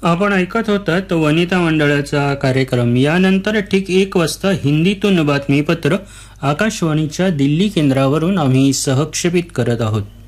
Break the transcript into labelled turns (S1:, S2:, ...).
S1: आपण ऐकत होतात वनिता मंडळाचा कार्यक्रम. यानंतर ठीक 1 वाजता हिंदीतून बातमीपत्र आकाशवाणीच्या दिल्ली केंद्रावरून आम्ही सहक्षेपित करत आहोत.